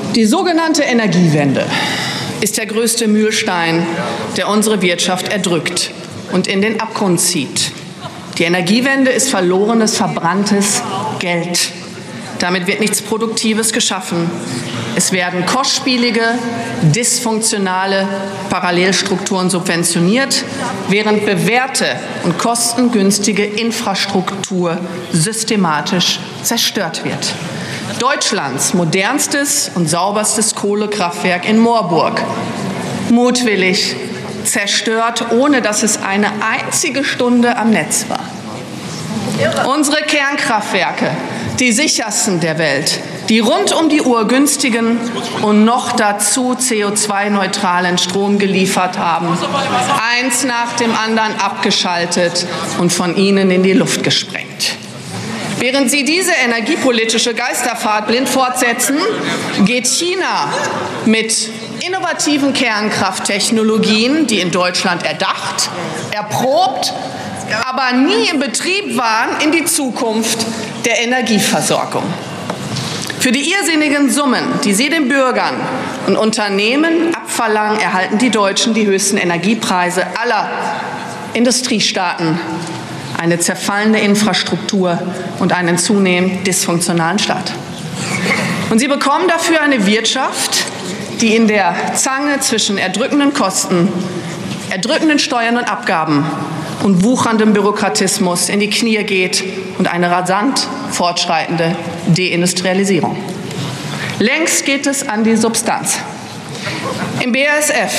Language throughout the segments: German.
Die sogenannte Energiewende ist der größte Mühlstein, der unsere Wirtschaft erdrückt und in den Abgrund zieht. Die Energiewende ist verlorenes, verbranntes Geld. Damit wird nichts Produktives geschaffen. Es werden kostspielige, dysfunktionale Parallelstrukturen subventioniert, während bewährte und kostengünstige Infrastruktur systematisch zerstört wird. Deutschlands modernstes und sauberstes Kohlekraftwerk in Moorburg, mutwillig zerstört, ohne dass es eine einzige Stunde am Netz war. Unsere Kernkraftwerke, die sichersten der Welt, die rund um die Uhr günstigen und noch dazu CO2-neutralen Strom geliefert haben, eins nach dem anderen abgeschaltet und von ihnen in die Luft gesprengt. Während Sie diese energiepolitische Geisterfahrt blind fortsetzen, geht China mit innovativen Kernkrafttechnologien, die in Deutschland erdacht, erprobt, aber nie in Betrieb waren, in die Zukunft der Energieversorgung. Für die irrsinnigen Summen, die sie den Bürgern und Unternehmen abverlangen, erhalten die Deutschen die höchsten Energiepreise aller Industriestaaten, eine zerfallene Infrastruktur und einen zunehmend dysfunktionalen Staat. Und sie bekommen dafür eine Wirtschaft, die in der Zange zwischen erdrückenden Kosten, erdrückenden Steuern und Abgaben und wucherndem Bürokratismus in die Knie geht und eine rasant fortschreitende Deindustrialisierung. Längst geht es an die Substanz. Im BASF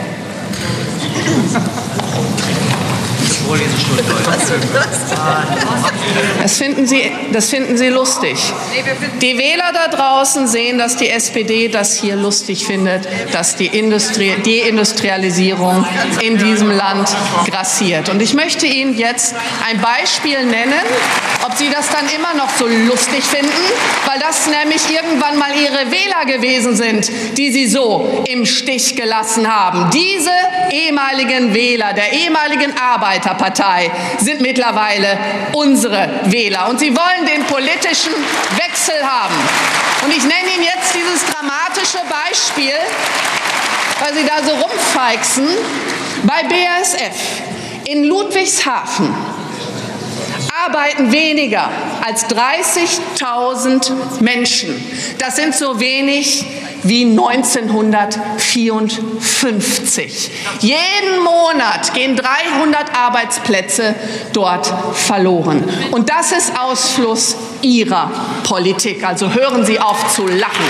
Das finden Sie lustig. Die Wähler da draußen sehen, dass die SPD das hier lustig findet, dass die Deindustrialisierung in diesem Land grassiert. Und ich möchte Ihnen jetzt ein Beispiel nennen, ob Sie das dann immer noch so lustig finden, weil das nämlich irgendwann mal Ihre Wähler gewesen sind, die Sie so im Stich gelassen haben. Diese ehemaligen Wähler der ehemaligen Arbeiterpartei sind mittlerweile unsere Wähler. Und sie wollen den politischen Wechsel haben. Und ich nenne Ihnen jetzt dieses dramatische Beispiel, weil Sie da so rumfeixen. Bei BASF in Ludwigshafen arbeiten weniger als 30.000 Menschen. Das sind so wenig wie 1954. Jeden Monat gehen 300 Arbeitsplätze dort verloren. Und das ist Ausfluss Ihrer Politik. Also hören Sie auf zu lachen.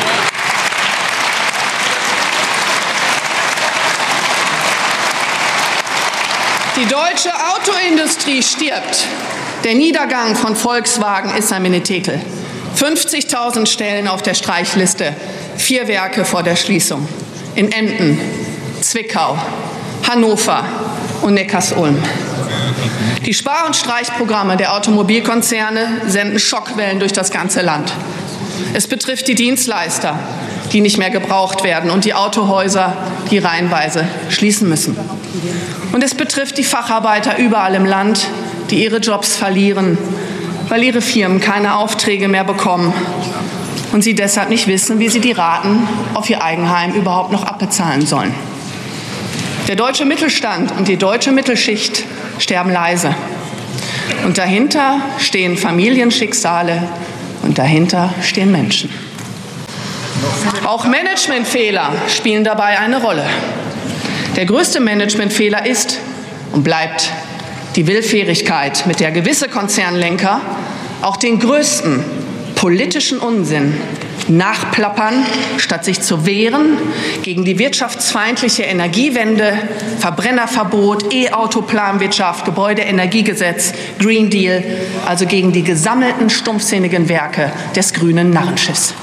Die deutsche Autoindustrie stirbt. Der Niedergang von Volkswagen ist ein Menetekel. 50.000 Stellen auf der Streichliste, 4 Werke vor der Schließung. In Emden, Zwickau, Hannover und Neckarsulm. Die Spar- und Streichprogramme der Automobilkonzerne senden Schockwellen durch das ganze Land. Es betrifft die Dienstleister, die nicht mehr gebraucht werden, und die Autohäuser, die reihenweise schließen müssen. Und es betrifft die Facharbeiter überall im Land, die ihre Jobs verlieren, weil ihre Firmen keine Aufträge mehr bekommen und sie deshalb nicht wissen, wie sie die Raten auf ihr Eigenheim überhaupt noch abbezahlen sollen. Der deutsche Mittelstand und die deutsche Mittelschicht sterben leise. Und dahinter stehen Familienschicksale und dahinter stehen Menschen. Auch Managementfehler spielen dabei eine Rolle. Der größte Managementfehler ist und bleibt die Willfährigkeit, mit der gewisse Konzernlenker auch den größten politischen Unsinn nachplappern, statt sich zu wehren gegen die wirtschaftsfeindliche Energiewende, Verbrennerverbot, E-Auto-Planwirtschaft, Gebäudeenergiegesetz, Green Deal, also gegen die gesammelten stumpfsinnigen Werke des grünen Narrenschiffs.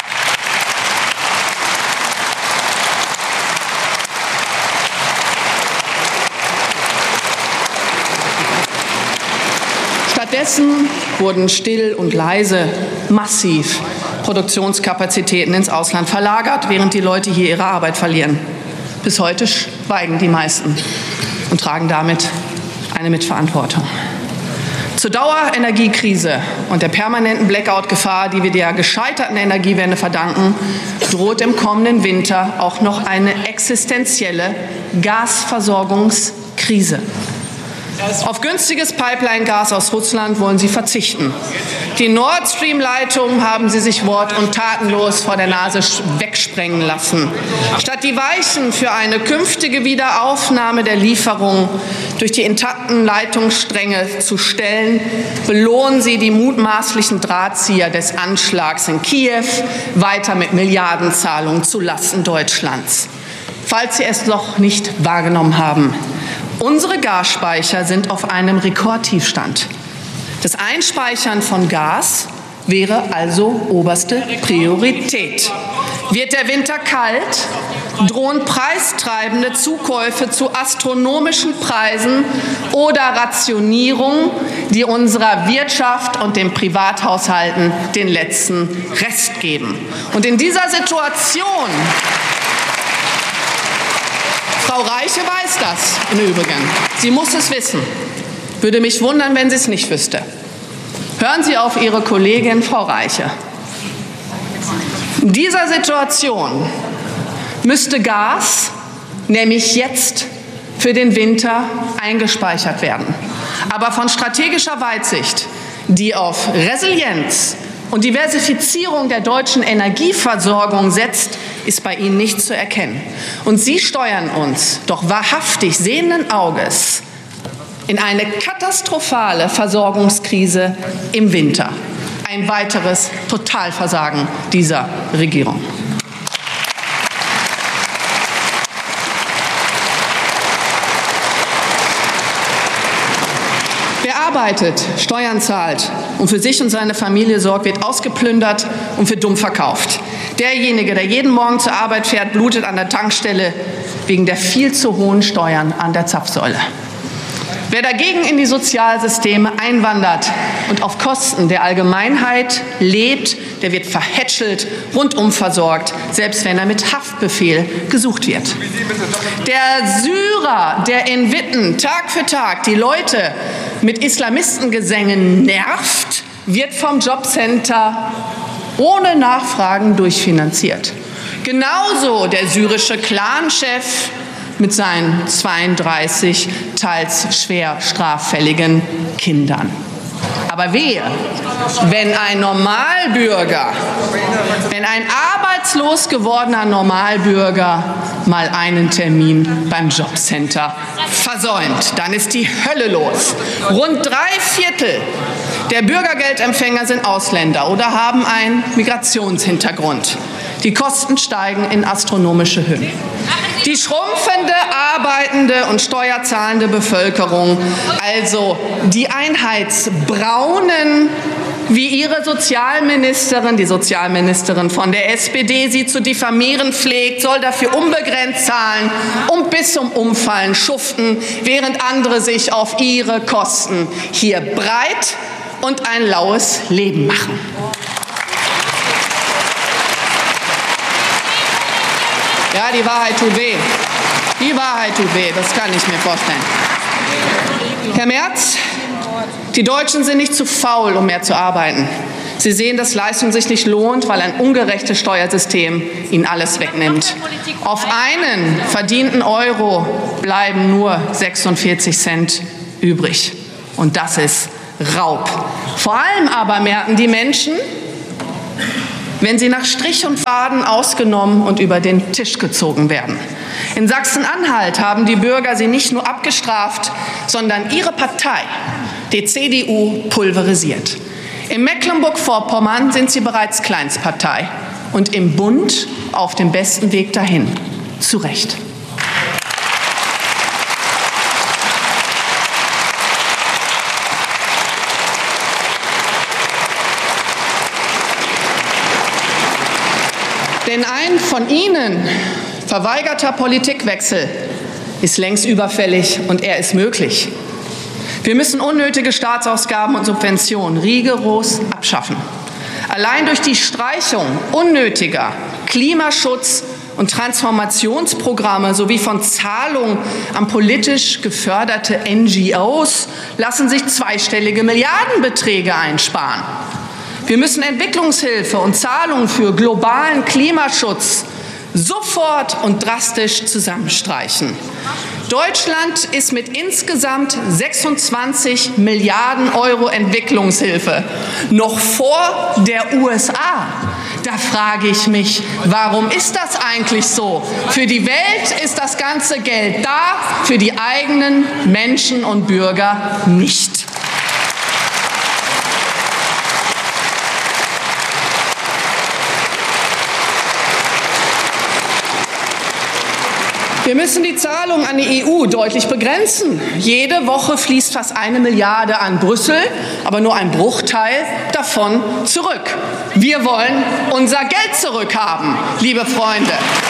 Stattdessen wurden still und leise massiv Produktionskapazitäten ins Ausland verlagert, während die Leute hier ihre Arbeit verlieren. Bis heute schweigen die meisten und tragen damit eine Mitverantwortung. Zur Dauerenergiekrise und der permanenten Blackout-Gefahr, die wir der gescheiterten Energiewende verdanken, droht im kommenden Winter auch noch eine existenzielle Gasversorgungskrise. Auf günstiges Pipeline-Gas aus Russland wollen Sie verzichten. Die Nord Stream-Leitung haben Sie sich wort- und tatenlos vor der Nase wegsprengen lassen. Statt die Weichen für eine künftige Wiederaufnahme der Lieferung durch die intakten Leitungsstränge zu stellen, belohnen Sie die mutmaßlichen Drahtzieher des Anschlags in Kiew weiter mit Milliardenzahlungen zulasten Deutschlands. Falls Sie es noch nicht wahrgenommen haben: Unsere Gasspeicher sind auf einem Rekordtiefstand. Das Einspeichern von Gas wäre also oberste Priorität. Wird der Winter kalt, drohen preistreibende Zukäufe zu astronomischen Preisen oder Rationierung, die unserer Wirtschaft und den Privathaushalten den letzten Rest geben. Und in dieser Situation, Frau Reiche weiß das im Übrigen. Sie muss es wissen. Würde mich wundern, wenn sie es nicht wüsste. Hören Sie auf Ihre Kollegin, Frau Reiche. In dieser Situation müsste Gas nämlich jetzt für den Winter eingespeichert werden. Aber von strategischer Weitsicht, die auf Resilienz und Diversifizierung der deutschen Energieversorgung setzt, ist bei Ihnen nichts zu erkennen. Und Sie steuern uns doch wahrhaftig sehenden Auges in eine katastrophale Versorgungskrise im Winter. Ein weiteres Totalversagen dieser Regierung. Wer arbeitet, Steuern zahlt und für sich und seine Familie sorgt, wird ausgeplündert und für dumm verkauft. Derjenige, der jeden Morgen zur Arbeit fährt, blutet an der Tankstelle wegen der viel zu hohen Steuern an der Zapfsäule. Wer dagegen in die Sozialsysteme einwandert und auf Kosten der Allgemeinheit lebt, der wird verhätschelt, rundum versorgt, selbst wenn er mit Haftbefehl gesucht wird. Der Syrer, der in Witten Tag für Tag die Leute mit Islamistengesängen nervt, wird vom Jobcenter ohne Nachfragen durchfinanziert. Genauso der syrische Clanchef mit seinen 32 teils schwer straffälligen Kindern. Aber wehe, wenn ein Normalbürger, wenn ein arbeitslos gewordener Normalbürger mal einen Termin beim Jobcenter versäumt, dann ist die Hölle los. Rund 3/4 der Bürgergeldempfänger sind Ausländer oder haben einen Migrationshintergrund. Die Kosten steigen in astronomische Höhen. Die schrumpfende, arbeitende und steuerzahlende Bevölkerung, also die Einheitsbraunen, wie ihre Sozialministerin, die Sozialministerin von der SPD, sie zu diffamieren pflegt, soll dafür unbegrenzt zahlen und bis zum Umfallen schuften, während andere sich auf ihre Kosten hier breit und ein laues Leben machen. Ja, die Wahrheit tut weh. Die Wahrheit tut weh, das kann ich mir vorstellen. Herr Merz, die Deutschen sind nicht zu faul, um mehr zu arbeiten. Sie sehen, dass Leistung sich nicht lohnt, weil ein ungerechtes Steuersystem ihnen alles wegnimmt. Auf einen verdienten Euro bleiben nur 46 Cent übrig. Und das ist Raub. Vor allem aber merken die Menschen, wenn sie nach Strich und Faden ausgenommen und über den Tisch gezogen werden. In Sachsen-Anhalt haben die Bürger sie nicht nur abgestraft, sondern ihre Partei, die CDU, pulverisiert. In Mecklenburg-Vorpommern sind sie bereits Kleinstpartei und im Bund auf dem besten Weg dahin. Zu Recht. Denn ein von Ihnen verweigerter Politikwechsel ist längst überfällig und er ist möglich. Wir müssen unnötige Staatsausgaben und Subventionen rigoros abschaffen. Allein durch die Streichung unnötiger Klimaschutz- und Transformationsprogramme sowie von Zahlungen an politisch geförderte NGOs lassen sich zweistellige Milliardenbeträge einsparen. Wir müssen Entwicklungshilfe und Zahlungen für globalen Klimaschutz sofort und drastisch zusammenstreichen. Deutschland ist mit insgesamt 26 Milliarden Euro Entwicklungshilfe noch vor der USA. Da frage ich mich, warum ist das eigentlich so? Für die Welt ist das ganze Geld da, für die eigenen Menschen und Bürger nicht. Wir müssen die Zahlungen an die EU deutlich begrenzen. Jede Woche fließt fast 1 Milliarde an Brüssel, aber nur ein Bruchteil davon zurück. Wir wollen unser Geld zurückhaben, liebe Freunde.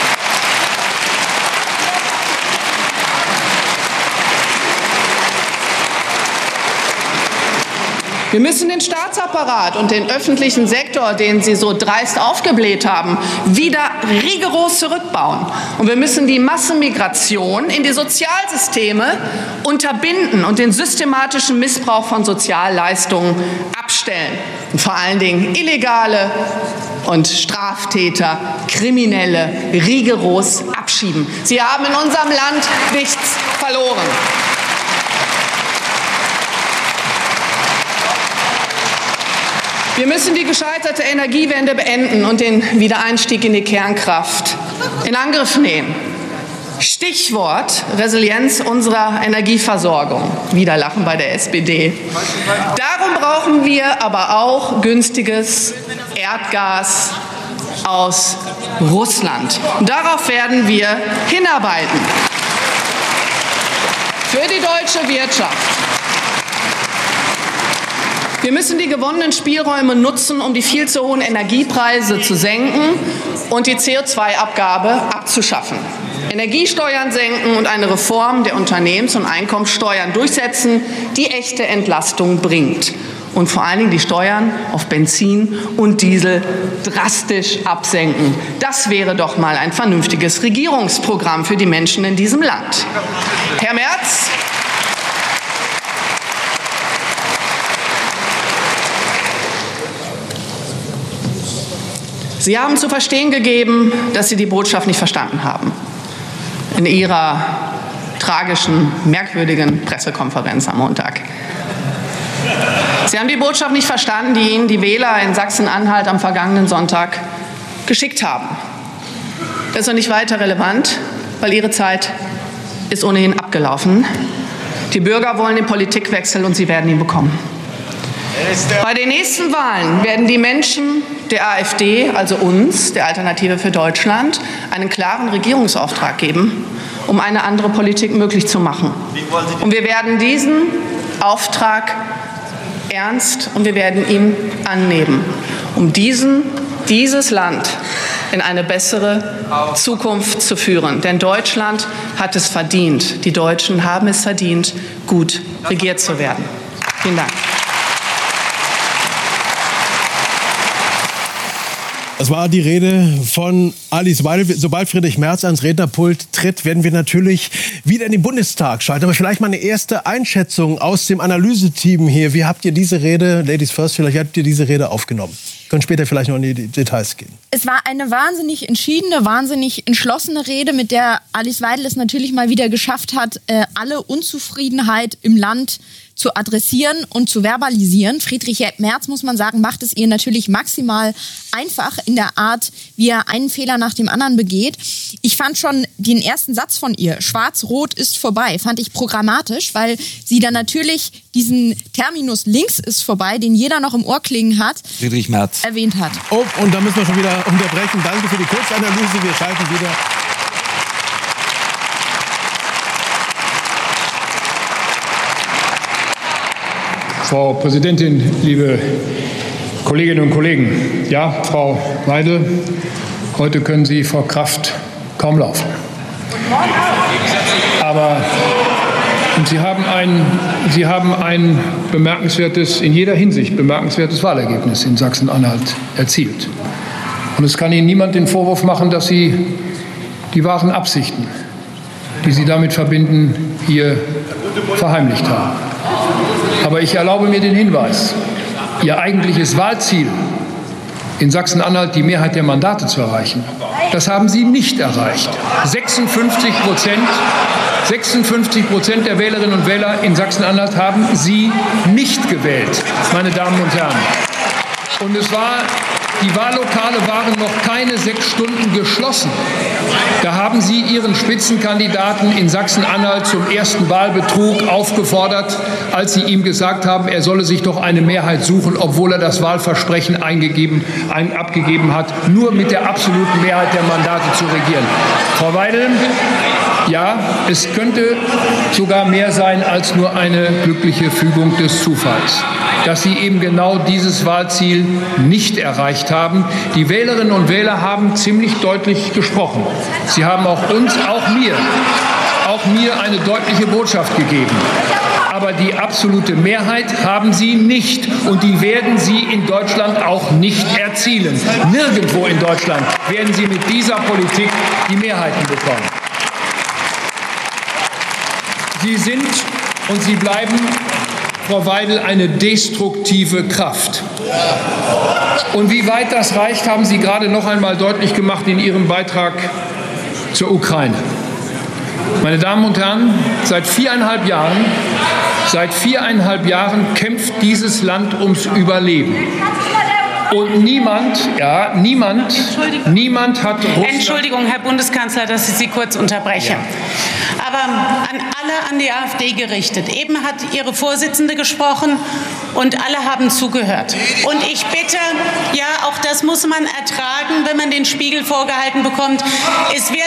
Wir müssen den Staatsapparat und den öffentlichen Sektor, den Sie so dreist aufgebläht haben, wieder rigoros zurückbauen. Und wir müssen die Massenmigration in die Sozialsysteme unterbinden und den systematischen Missbrauch von Sozialleistungen abstellen. Und vor allen Dingen Illegale und Straftäter, Kriminelle rigoros abschieben. Sie haben in unserem Land nichts verloren. Wir müssen die gescheiterte Energiewende beenden und den Wiedereinstieg in die Kernkraft in Angriff nehmen. Stichwort Resilienz unserer Energieversorgung. Wieder Lachen bei der SPD. Darum brauchen wir aber auch günstiges Erdgas aus Russland. Und darauf werden wir hinarbeiten. Für die deutsche Wirtschaft. Wir müssen die gewonnenen Spielräume nutzen, um die viel zu hohen Energiepreise zu senken und die CO2-Abgabe abzuschaffen. Energiesteuern senken und eine Reform der Unternehmens- und Einkommensteuern durchsetzen, die echte Entlastung bringt. Und vor allen Dingen die Steuern auf Benzin und Diesel drastisch absenken. Das wäre doch mal ein vernünftiges Regierungsprogramm für die Menschen in diesem Land. Herr Merz, Sie haben zu verstehen gegeben, dass Sie die Botschaft nicht verstanden haben. In Ihrer tragischen, merkwürdigen Pressekonferenz am Montag. Sie haben die Botschaft nicht verstanden, die Ihnen die Wähler in Sachsen-Anhalt am vergangenen Sonntag geschickt haben. Das ist noch nicht weiter relevant, weil Ihre Zeit ist ohnehin abgelaufen. Die Bürger wollen den Politikwechsel und sie werden ihn bekommen. Bei den nächsten Wahlen werden die Menschen der AfD, also uns, der Alternative für Deutschland, einen klaren Regierungsauftrag geben, um eine andere Politik möglich zu machen. Und wir werden diesen Auftrag ernst und wir werden ihn annehmen, um dieses Land in eine bessere Zukunft zu führen. Denn Deutschland hat es verdient. Die Deutschen haben es verdient, gut regiert zu werden. Vielen Dank. Das war die Rede von Alice Weidel. Sobald Friedrich Merz ans Rednerpult tritt, werden wir natürlich wieder in den Bundestag schalten. Aber vielleicht mal eine erste Einschätzung aus dem Analyseteam hier. Wie habt ihr diese Rede, Ladies First, vielleicht habt ihr diese Rede aufgenommen? Wir können später vielleicht noch in die Details gehen. Es war eine wahnsinnig entschiedene, wahnsinnig entschlossene Rede, mit der Alice Weidel es natürlich mal wieder geschafft hat, alle Unzufriedenheit im Land zu adressieren und zu verbalisieren. Friedrich Merz, muss man sagen, macht es ihr natürlich maximal einfach in der Art, wie er einen Fehler nach dem anderen begeht. Ich fand schon den ersten Satz von ihr, Schwarz-Rot ist vorbei, fand ich programmatisch, weil sie dann natürlich diesen Terminus links ist vorbei, den jeder noch im Ohr klingen hat, Friedrich Merz erwähnt hat. Oh, und da müssen wir schon wieder unterbrechen. Danke für die Kurzanalyse. Wir schalten wieder. Frau Präsidentin, liebe Kolleginnen und Kollegen! Ja, Frau Weidel, heute können Sie vor Kraft kaum laufen. Aber Sie haben ein bemerkenswertes, in jeder Hinsicht bemerkenswertes Wahlergebnis in Sachsen-Anhalt erzielt. Und es kann Ihnen niemand den Vorwurf machen, dass Sie die wahren Absichten, die Sie damit verbinden, hier verheimlicht haben. Aber ich erlaube mir den Hinweis, Ihr eigentliches Wahlziel, in Sachsen-Anhalt die Mehrheit der Mandate zu erreichen, das haben Sie nicht erreicht. 56% der Wählerinnen und Wähler in Sachsen-Anhalt haben Sie nicht gewählt, meine Damen und Herren. Und die Wahllokale waren noch keine 6 Stunden geschlossen. Da haben Sie Ihren Spitzenkandidaten in Sachsen-Anhalt zum ersten Wahlbetrug aufgefordert, als Sie ihm gesagt haben, er solle sich doch eine Mehrheit suchen, obwohl er das Wahlversprechen abgegeben hat, nur mit der absoluten Mehrheit der Mandate zu regieren. Frau Weidel, ja, es könnte sogar mehr sein als nur eine glückliche Fügung des Zufalls, dass Sie eben genau dieses Wahlziel nicht erreicht haben. Die Wählerinnen und Wähler haben ziemlich deutlich gesprochen. Sie haben auch mir eine deutliche Botschaft gegeben. Aber die absolute Mehrheit haben Sie nicht. Und die werden Sie in Deutschland auch nicht erzielen. Nirgendwo in Deutschland werden Sie mit dieser Politik die Mehrheiten bekommen. Sie sind und Sie bleiben, Frau Weidel, eine destruktive Kraft. Und wie weit das reicht, haben Sie gerade noch einmal deutlich gemacht in Ihrem Beitrag zur Ukraine. Meine Damen und Herren, seit 4,5 Jahren kämpft dieses Land ums Überleben. Und niemand hat Russland... Entschuldigung, Herr Bundeskanzler, dass ich Sie kurz unterbreche. Ja. Aber an die AfD gerichtet. Eben hat Ihre Vorsitzende gesprochen und alle haben zugehört. Und ich bitte, ja, auch das muss man ertragen, wenn man den Spiegel vorgehalten bekommt. Es wird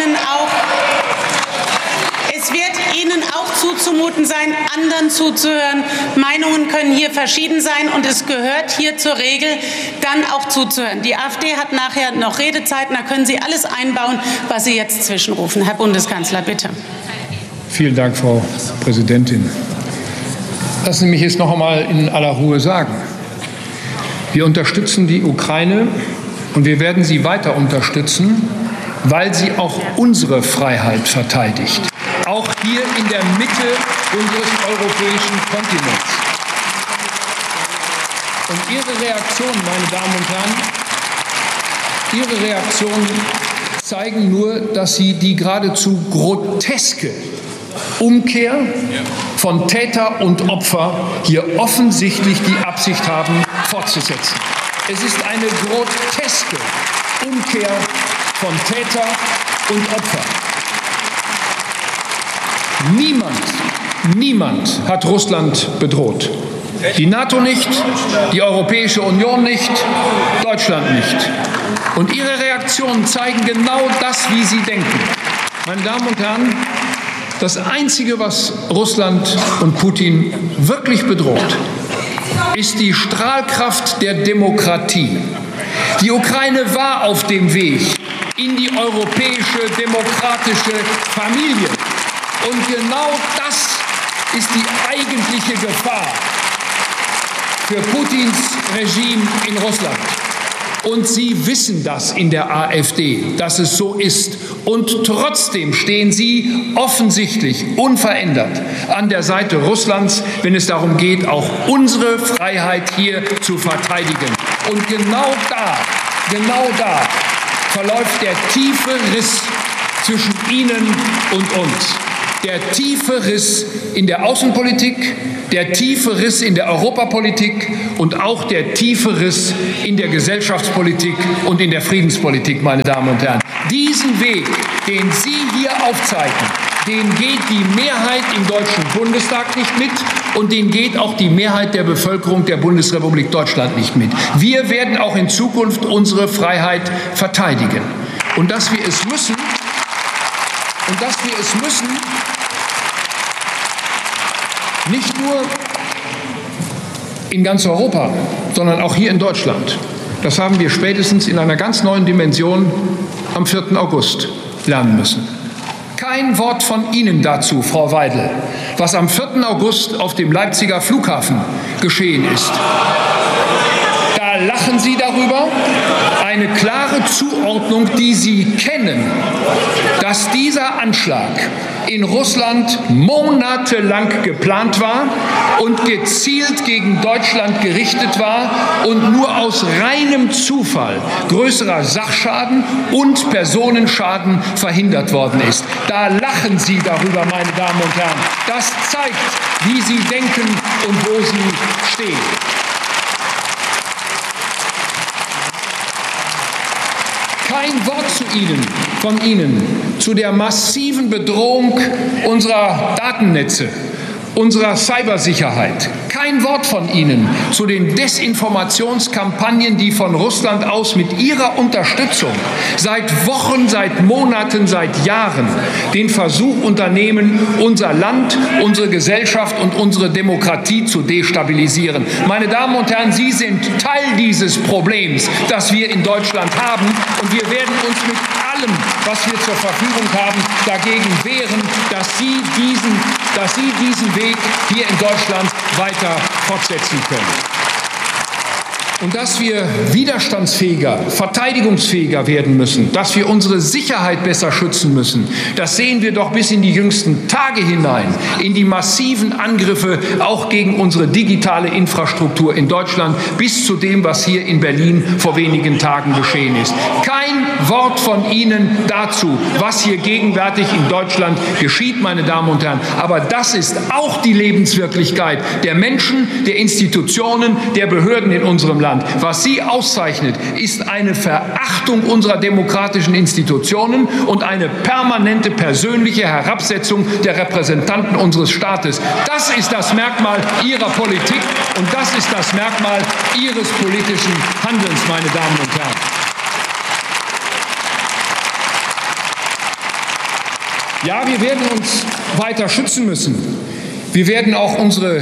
Ihnen auch zuzumuten sein, anderen zuzuhören. Meinungen können hier verschieden sein und es gehört hier zur Regel, dann auch zuzuhören. Die AfD hat nachher noch Redezeiten, da können Sie alles einbauen, was Sie jetzt zwischenrufen. Herr Bundeskanzler, bitte. Vielen Dank, Frau Präsidentin. Lassen Sie mich jetzt noch einmal in aller Ruhe sagen. Wir unterstützen die Ukraine und wir werden sie weiter unterstützen, weil sie auch unsere Freiheit verteidigt. Auch hier in der Mitte unseres europäischen Kontinents. Und Ihre Reaktionen, meine Damen und Herren, Ihre Reaktionen zeigen nur, dass Sie die geradezu groteske Umkehr von Täter und Opfer hier offensichtlich die Absicht haben, fortzusetzen. Es ist eine groteske Umkehr von Täter und Opfer. Niemand hat Russland bedroht. Die NATO nicht, die Europäische Union nicht, Deutschland nicht. Und Ihre Reaktionen zeigen genau das, wie Sie denken. Meine Damen und Herren, das Einzige, was Russland und Putin wirklich bedroht, ist die Strahlkraft der Demokratie. Die Ukraine war auf dem Weg in die europäische demokratische Familie. Und genau das ist die eigentliche Gefahr für Putins Regime in Russland. Und Sie wissen das in der AfD, dass es so ist. Und trotzdem stehen Sie offensichtlich unverändert an der Seite Russlands, wenn es darum geht, auch unsere Freiheit hier zu verteidigen. Und genau da verläuft der tiefe Riss zwischen Ihnen und uns. Der tiefe Riss in der Außenpolitik, der tiefe Riss in der Europapolitik und auch der tiefe Riss in der Gesellschaftspolitik und in der Friedenspolitik, meine Damen und Herren. Diesen Weg, den Sie hier aufzeigen, den geht die Mehrheit im Deutschen Bundestag nicht mit und den geht auch die Mehrheit der Bevölkerung der Bundesrepublik Deutschland nicht mit. Wir werden auch in Zukunft unsere Freiheit verteidigen. Und dass wir es müssen, nicht nur in ganz Europa, sondern auch hier in Deutschland. Das haben wir spätestens in einer ganz neuen Dimension am 4. August lernen müssen. Kein Wort von Ihnen dazu, Frau Weidel, was am 4. August auf dem Leipziger Flughafen geschehen ist. Da lachen Sie darüber. eine klare Zuordnung, die Sie kennen, dass dieser Anschlag in Russland monatelang geplant war und gezielt gegen Deutschland gerichtet war und nur aus reinem Zufall größerer Sachschaden und Personenschaden verhindert worden ist. Da lachen Sie darüber, meine Damen und Herren. Das zeigt, wie Sie denken und wo Sie stehen. Kein Wort von Ihnen zu der massiven Bedrohung unserer Datennetze, unserer Cybersicherheit. Kein Wort von Ihnen zu den Desinformationskampagnen, die von Russland aus mit Ihrer Unterstützung seit Wochen, seit Monaten, seit Jahren den Versuch unternehmen, unser Land, unsere Gesellschaft und unsere Demokratie zu destabilisieren. Meine Damen und Herren, Sie sind Teil dieses Problems, das wir in Deutschland haben, und wir werden uns mit allem, was wir zur Verfügung haben, dagegen wehren, dass Sie diesen Weg hier in Deutschland weiter fortsetzen können. Und dass wir widerstandsfähiger, verteidigungsfähiger werden müssen, dass wir unsere Sicherheit besser schützen müssen, das sehen wir doch bis in die jüngsten Tage hinein, in die massiven Angriffe auch gegen unsere digitale Infrastruktur in Deutschland, bis zu dem, was hier in Berlin vor wenigen Tagen geschehen ist. Kein Wort von Ihnen dazu, was hier gegenwärtig in Deutschland geschieht, meine Damen und Herren. Aber das ist auch die Lebenswirklichkeit der Menschen, der Institutionen, der Behörden in unserem Land. Was Sie auszeichnet, ist eine Verachtung unserer demokratischen Institutionen und eine permanente persönliche Herabsetzung der Repräsentanten unseres Staates. Das ist das Merkmal Ihrer Politik und das ist das Merkmal Ihres politischen Handelns, meine Damen und Herren. Ja, wir werden uns weiter schützen müssen. Wir werden auch unsere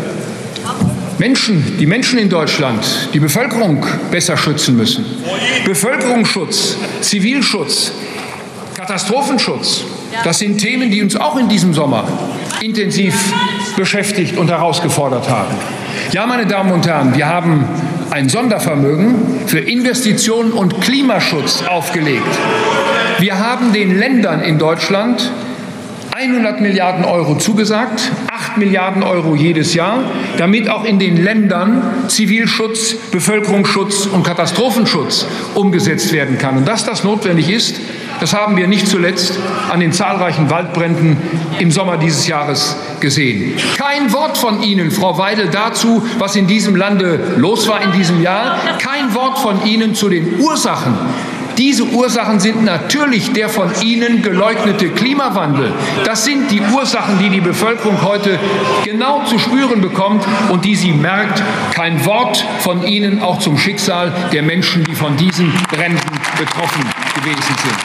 die Menschen in Deutschland, die Bevölkerung besser schützen müssen. Bevölkerungsschutz, Zivilschutz, Katastrophenschutz, das sind Themen, die uns auch in diesem Sommer intensiv beschäftigt und herausgefordert haben. Ja, meine Damen und Herren, wir haben ein Sondervermögen für Investitionen und Klimaschutz aufgelegt. Wir haben den Ländern in Deutschland 100 Milliarden Euro zugesagt, 8 Milliarden Euro jedes Jahr, damit auch in den Ländern Zivilschutz, Bevölkerungsschutz und Katastrophenschutz umgesetzt werden kann. Und dass das notwendig ist, das haben wir nicht zuletzt an den zahlreichen Waldbränden im Sommer dieses Jahres gesehen. Kein Wort von Ihnen, Frau Weidel, dazu, was in diesem Lande los war in diesem Jahr. Kein Wort von Ihnen zu den Ursachen. Diese Ursachen sind natürlich der von Ihnen geleugnete Klimawandel. Das sind die Ursachen, die die Bevölkerung heute genau zu spüren bekommt und die sie merkt. Kein Wort von Ihnen auch zum Schicksal der Menschen, die von diesen Bränden betroffen gewesen sind.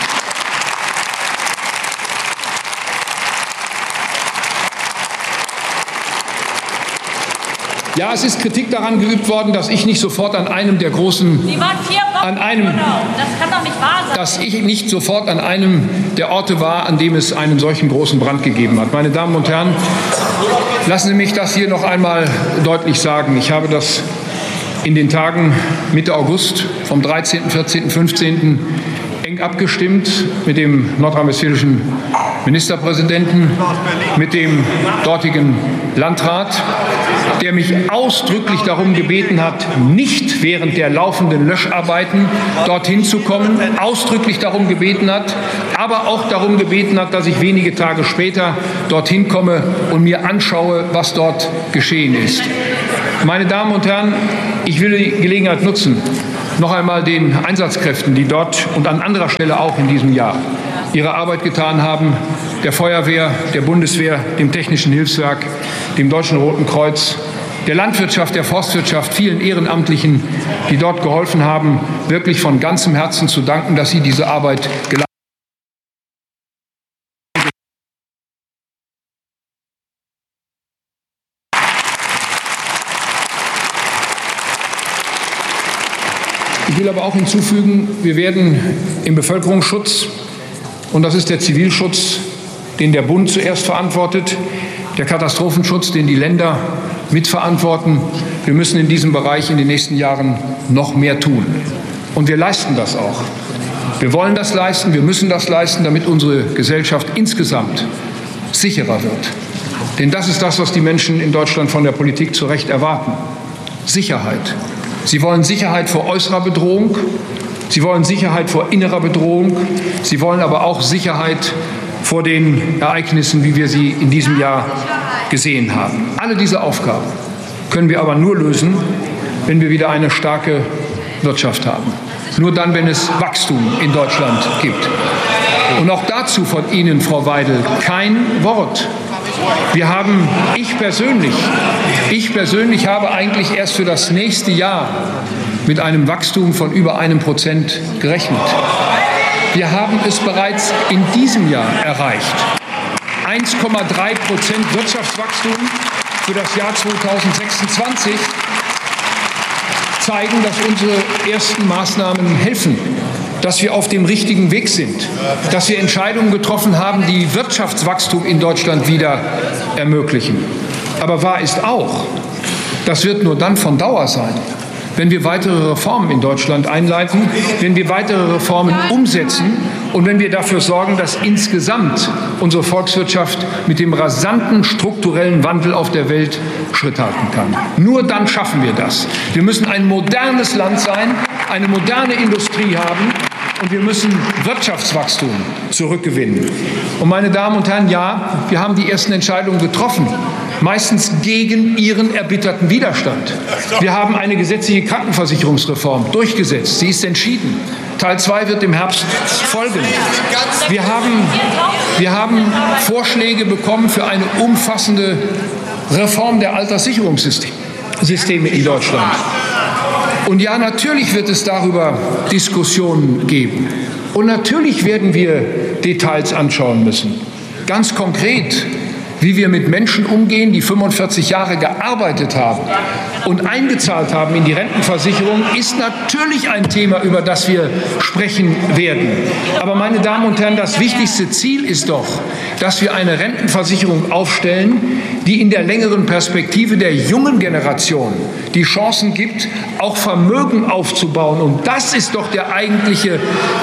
Ja, es ist Kritik daran geübt worden, dass ich nicht sofort an einem der großen, Sie waren 4 Wochen das kann doch nicht wahr sein. Dass ich nicht sofort an einem der Orte war, an dem es einen solchen großen Brand gegeben hat. Meine Damen und Herren, lassen Sie mich das hier noch einmal deutlich sagen. Ich habe das in den Tagen Mitte August vom 13., 14., 15. eng abgestimmt mit dem nordrhein-westfälischen Ministerpräsidenten, mit dem dortigen Landrat, der mich ausdrücklich darum gebeten hat, nicht während der laufenden Löscharbeiten dorthin zu kommen, ausdrücklich darum gebeten hat, aber auch darum gebeten hat, dass ich wenige Tage später dorthin komme und mir anschaue, was dort geschehen ist. Meine Damen und Herren, ich will die Gelegenheit nutzen, noch einmal den Einsatzkräften, die dort und an anderer Stelle auch in diesem Jahr ihre Arbeit getan haben, der Feuerwehr, der Bundeswehr, dem Technischen Hilfswerk, dem Deutschen Roten Kreuz, der Landwirtschaft, der Forstwirtschaft, vielen Ehrenamtlichen, die dort geholfen haben, wirklich von ganzem Herzen zu danken, dass sie diese Arbeit geleistet haben. Ich will aber auch hinzufügen, wir werden im Bevölkerungsschutz, und das ist der Zivilschutz, den der Bund zuerst verantwortet, der Katastrophenschutz, den die Länder mitverantworten. Wir müssen in diesem Bereich in den nächsten Jahren noch mehr tun. Und wir leisten das auch. Wir wollen das leisten, wir müssen das leisten, damit unsere Gesellschaft insgesamt sicherer wird. Denn das ist das, was die Menschen in Deutschland von der Politik zu Recht erwarten. Sicherheit. Sie wollen Sicherheit vor äußerer Bedrohung, sie wollen Sicherheit vor innerer Bedrohung, sie wollen aber auch Sicherheit vor den Ereignissen, wie wir sie in diesem Jahr gesehen haben. Alle diese Aufgaben können wir aber nur lösen, wenn wir wieder eine starke Wirtschaft haben. Nur dann, wenn es Wachstum in Deutschland gibt. Und auch dazu von Ihnen, Frau Weidel, kein Wort. Ich persönlich habe eigentlich erst für das nächste Jahr mit einem Wachstum von über 1% gerechnet. Wir haben es bereits in diesem Jahr erreicht. 1,3% Wirtschaftswachstum für das Jahr 2026 zeigen, dass unsere ersten Maßnahmen helfen, dass wir auf dem richtigen Weg sind, dass wir Entscheidungen getroffen haben, die Wirtschaftswachstum in Deutschland wieder ermöglichen. Aber wahr ist auch, das wird nur dann von Dauer sein, wenn wir weitere Reformen in Deutschland einleiten, wenn wir weitere Reformen umsetzen und wenn wir dafür sorgen, dass insgesamt unsere Volkswirtschaft mit dem rasanten strukturellen Wandel auf der Welt Schritt halten kann. Nur dann schaffen wir das. Wir müssen ein modernes Land sein, eine moderne Industrie haben und wir müssen Wirtschaftswachstum zurückgewinnen. Und meine Damen und Herren, ja, wir haben die ersten Entscheidungen getroffen, meistens gegen Ihren erbitterten Widerstand. Wir haben eine gesetzliche Krankenversicherungsreform durchgesetzt. Sie ist entschieden. Teil 2 wird im Herbst folgen. Wir haben Vorschläge bekommen für eine umfassende Reform der Alterssicherungssysteme in Deutschland. Und ja, natürlich wird es darüber Diskussionen geben. Und natürlich werden wir Details anschauen müssen. Ganz konkret, wie wir mit Menschen umgehen, die 45 Jahre gearbeitet haben und eingezahlt haben in die Rentenversicherung, ist natürlich ein Thema, über das wir sprechen werden. Aber meine Damen und Herren, das wichtigste Ziel ist doch, dass wir eine Rentenversicherung aufstellen, die in der längeren Perspektive der jungen Generation die Chancen gibt, auch Vermögen aufzubauen. Und das ist doch der eigentliche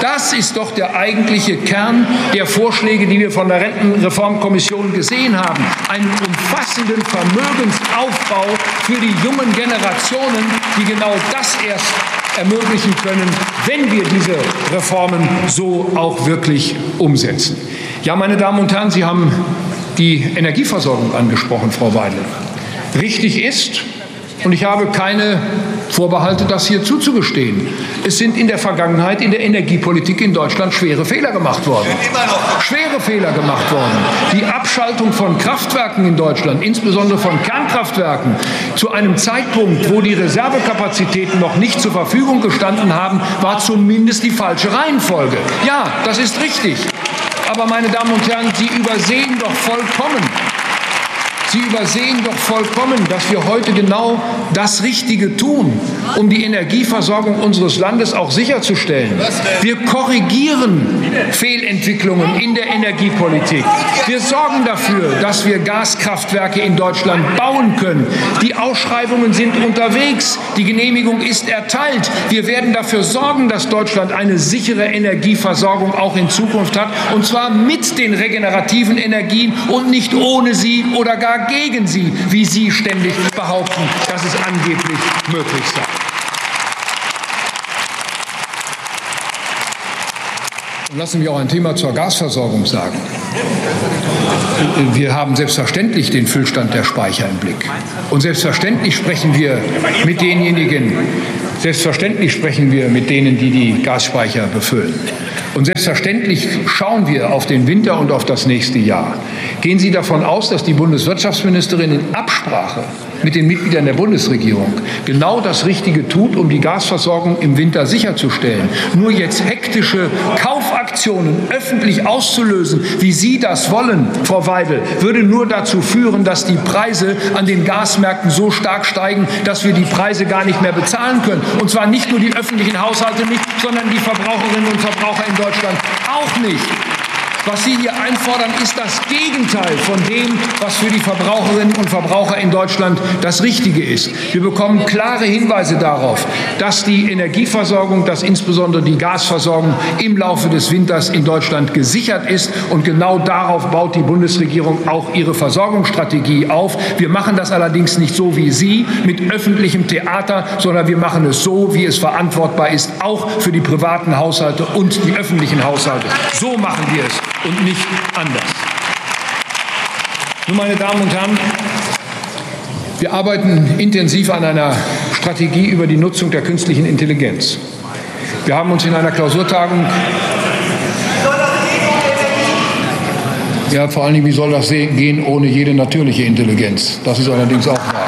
Kern der Vorschläge, die wir von der Rentenreformkommission gesehen haben. Einen umfassenden Vermögensaufbau für die jungen Generationen, die genau das erst ermöglichen können, wenn wir diese Reformen so auch wirklich umsetzen. Ja, meine Damen und Herren, Sie haben die Energieversorgung angesprochen, Frau Weidel. Richtig ist, und ich habe keine Vorbehalte, das hier zuzugestehen, es sind in der Vergangenheit in der Energiepolitik in Deutschland schwere Fehler gemacht worden. Schwere Fehler gemacht worden. Die Abschaltung von Kraftwerken in Deutschland, insbesondere von Kernkraftwerken, zu einem Zeitpunkt, wo die Reservekapazitäten noch nicht zur Verfügung gestanden haben, war zumindest die falsche Reihenfolge. Ja, das ist richtig. Aber, meine Damen und Herren, Sie übersehen doch vollkommen, dass wir heute genau das Richtige tun, um die Energieversorgung unseres Landes auch sicherzustellen. Wir korrigieren Fehlentwicklungen in der Energiepolitik. Wir sorgen dafür, dass wir Gaskraftwerke in Deutschland bauen können. Die Ausschreibungen sind unterwegs. Die Genehmigung ist erteilt. Wir werden dafür sorgen, dass Deutschland eine sichere Energieversorgung auch in Zukunft hat, und zwar mit den regenerativen Energien und nicht ohne sie oder gar gegen sie, wie Sie ständig behaupten, dass es angeblich möglich sei. Und lassen Sie mich auch ein Thema zur Gasversorgung sagen. Wir haben selbstverständlich den Füllstand der Speicher im Blick. Und selbstverständlich sprechen wir mit denen, die die Gasspeicher befüllen. Und selbstverständlich schauen wir auf den Winter und auf das nächste Jahr. Gehen Sie davon aus, dass die Bundeswirtschaftsministerin in Absprache mit den Mitgliedern der Bundesregierung genau das Richtige tut, um die Gasversorgung im Winter sicherzustellen? Nur jetzt hektische Kaufaktionen öffentlich auszulösen, wie Sie das wollen, Frau Weidel, würde nur dazu führen, dass die Preise an den Gasmärkten so stark steigen, dass wir die Preise gar nicht mehr bezahlen können. Und zwar nicht nur die öffentlichen Haushalte nicht, sondern die Verbraucherinnen und Verbraucher in Deutschland auch nicht. Was Sie hier einfordern, ist das Gegenteil von dem, was für die Verbraucherinnen und Verbraucher in Deutschland das Richtige ist. Wir bekommen klare Hinweise darauf, dass die Energieversorgung, dass insbesondere die Gasversorgung im Laufe des Winters in Deutschland gesichert ist. Und genau darauf baut die Bundesregierung auch ihre Versorgungsstrategie auf. Wir machen das allerdings nicht so wie Sie mit öffentlichem Theater, sondern wir machen es so, wie es verantwortbar ist, auch für die privaten Haushalte und die öffentlichen Haushalte. So machen wir es und nicht anders. Nun, meine Damen und Herren, wir arbeiten intensiv an einer Strategie über die Nutzung der künstlichen Intelligenz. Wir haben uns in einer Klausurtagung vor allen Dingen, wie soll das gehen ohne jede natürliche Intelligenz? Das ist allerdings auch wahr.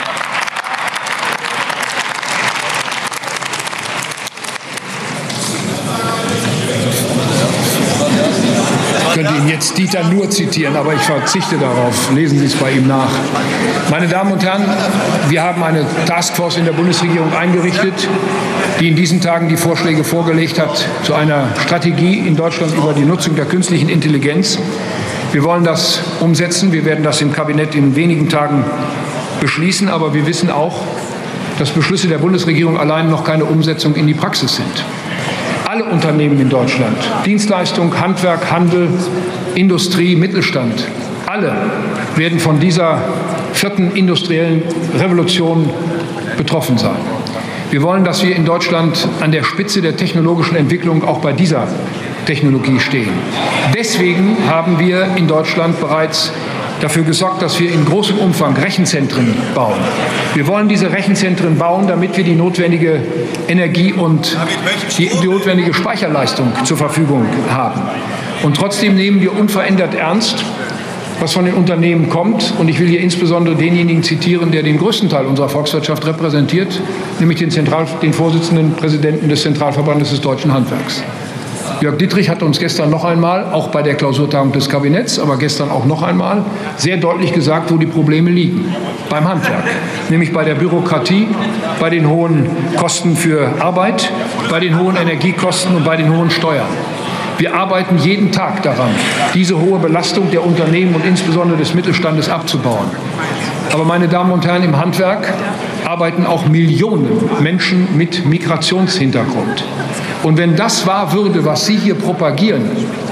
Ich könnte Ihnen jetzt Dieter Nuhr zitieren, aber ich verzichte darauf. Lesen Sie es bei ihm nach. Meine Damen und Herren, wir haben eine Taskforce in der Bundesregierung eingerichtet, die in diesen Tagen die Vorschläge vorgelegt hat zu einer Strategie in Deutschland über die Nutzung der künstlichen Intelligenz. Wir wollen das umsetzen. Wir werden das im Kabinett in wenigen Tagen beschließen. Aber wir wissen auch, dass Beschlüsse der Bundesregierung allein noch keine Umsetzung in die Praxis sind. Alle Unternehmen in Deutschland, Dienstleistung, Handwerk, Handel, Industrie, Mittelstand, alle werden von dieser vierten industriellen Revolution betroffen sein. Wir wollen, dass wir in Deutschland an der Spitze der technologischen Entwicklung auch bei dieser Technologie stehen. Deswegen haben wir in Deutschland bereits dafür gesorgt, dass wir in großem Umfang Rechenzentren bauen. Wir wollen diese Rechenzentren bauen, damit wir die notwendige Energie und die notwendige Speicherleistung zur Verfügung haben. Und trotzdem nehmen wir unverändert ernst, was von den Unternehmen kommt. Und ich will hier insbesondere denjenigen zitieren, der den größten Teil unserer Volkswirtschaft repräsentiert, nämlich den Vorsitzenden Präsidenten des Zentralverbandes des Deutschen Handwerks. Jörg Dittrich hat uns gestern noch einmal, auch bei der Klausurtagung des Kabinetts, aber gestern auch noch einmal, sehr deutlich gesagt, wo die Probleme liegen. Beim Handwerk, nämlich bei der Bürokratie, bei den hohen Kosten für Arbeit, bei den hohen Energiekosten und bei den hohen Steuern. Wir arbeiten jeden Tag daran, diese hohe Belastung der Unternehmen und insbesondere des Mittelstandes abzubauen. Aber, meine Damen und Herren, im Handwerk arbeiten auch Millionen Menschen mit Migrationshintergrund. Und wenn das wahr würde, was Sie hier propagieren,